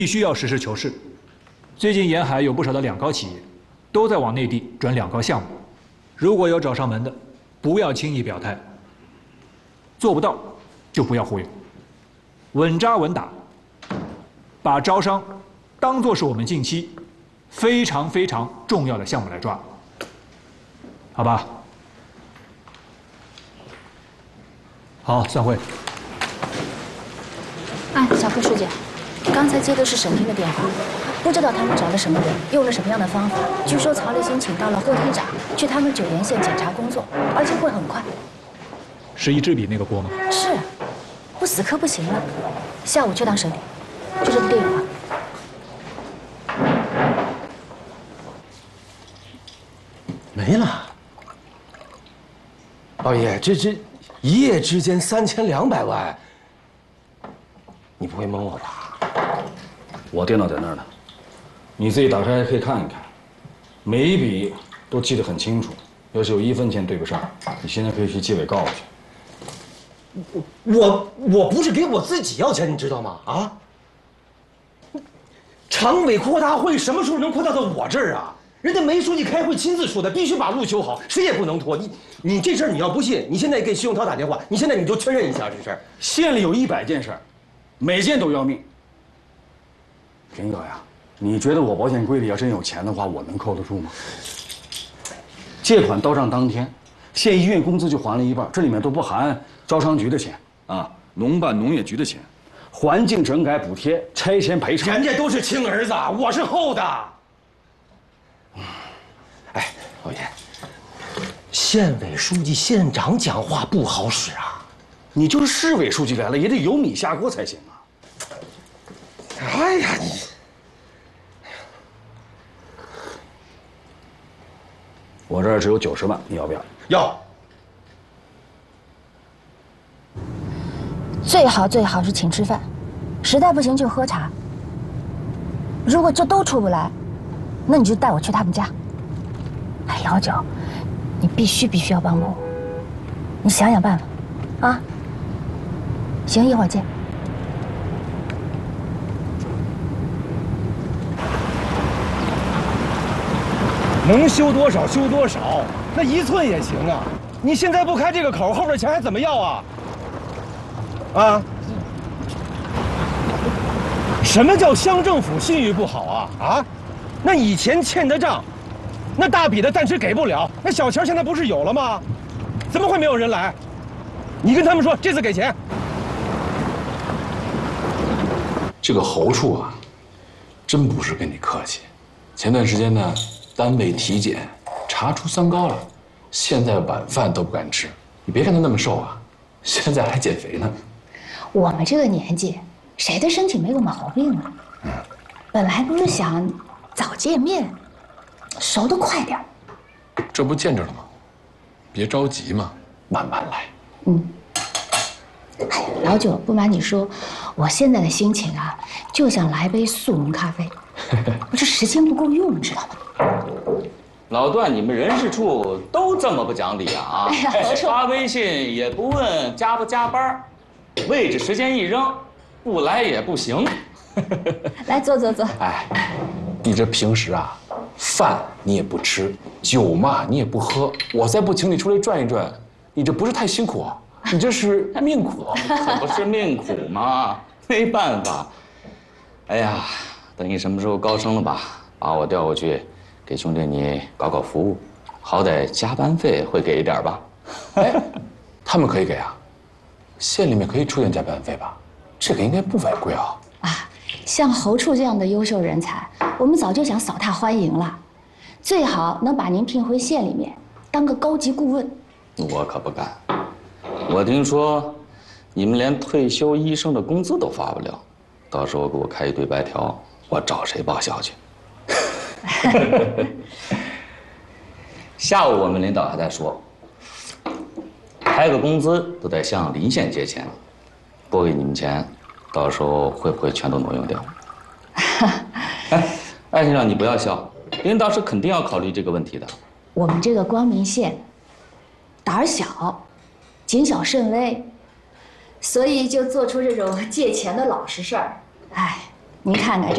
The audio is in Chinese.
必须要实事求是。最近沿海有不少的两高企业，都在往内地转两高项目。如果有找上门的，不要轻易表态。做不到，就不要忽悠，稳扎稳打，把招商当作是我们近期非常非常重要的项目来抓，好吧？好，散会。 哎，小柯书记，刚才接的是省厅的电话，不知道他们找了什么人，用了什么样的方法。据说曹立新请到了副厅长去他们九原县检查工作，而且会很快。 是一支笔那个锅吗？ 是，不死磕不行了。下午去趟省里，就这个电话。 没了。老爷，这一夜之间3200万，你不会蒙我吧？ 我电脑在那儿呢，你自己打开可以看一看，每一笔都记得很清楚。要是有1分钱对不上，你现在可以去纪委告我去。 我不是给我自己要钱，你知道吗？啊！常委扩大会什么时候能扩大到我这儿啊？人家梅书记开会亲自说的，必须把路修好，谁也不能拖。你这事儿你要不信，你现在给徐永涛打电话，你现在你就确认一下这事儿。 县里有100件事儿，每件都要命。平哥呀，你觉得我保险柜里要真有钱的话，我能扣得住吗？借款到账当天，县医院工资就还了一半，这里面都不含招商局的钱啊，农办农业局的钱，环境整改补贴、拆迁赔偿， 人家都是亲儿子，我是后的。哎，老爷，县委书记、县长讲话不好使啊！ 你就是市委书记来了，也得有米下锅才行啊！ 哎呀，你。 我这儿只有90万，你要不要？ 要。 最好是请吃饭，实在不行就喝茶。如果这都出不来，那你就带我去他们家。哎，老九，你必须要帮我，你想想办法，啊？行，一会儿见。 能修多少修多少，那1寸也行啊！你现在不开这个口，后边钱还怎么要啊？啊？什么叫乡政府信誉不好啊？啊？那以前欠的账，那大笔的暂时给不了，那小钱现在不是有了吗？怎么会没有人来？你跟他们说这次给钱。 这个侯处啊，真不是跟你客气。前段时间呢，单位体检查出3高了，现在晚饭都不敢吃。你别看他那么瘦啊，现在还减肥呢。 我们这个年纪，谁的身体没有毛病啊？本来不是想早见面，熟得快点。 这不见着了吗？别着急嘛，慢慢来。 哎呀，老九，不瞒你说，我现在的心情啊，就想来杯速溶咖啡。我这时间不够用，你知道吗？ 老段，你们人事处都这么不讲理啊！ 哎呀，何处发微信也不问加不加班，位置时间一扔，不来也不行。 来，坐。 哎，你这平时啊，饭你也不吃，酒嘛你也不喝，我再不请你出来转一转，你这不是太辛苦啊？你这是命苦， 可不是命苦吗？没办法。哎呀，等你什么时候高升了吧，把我调过去，给兄弟你搞服务，好歹加班费会给一点吧？ 哎，他们可以给啊，县里面可以出点加班费吧？这个应该不违规啊。 像侯处这样的优秀人才，我们早就想扫他欢迎了，最好能把您聘回县里面当个高级顾问。 我可不敢。我听说，你们连退休医生的工资都发不了，到时候给我开一堆白条，我找谁报销去？下午我们领导还在说，开个工资都得向邻县借钱，拨给你们钱，到时候会不会全都挪用掉？哎，艾先生，你不要笑，领导是肯定要考虑这个问题的。 我们这个光明县胆儿小，谨小慎微，所以就做出这种借钱的老实事儿。哎，您看看这。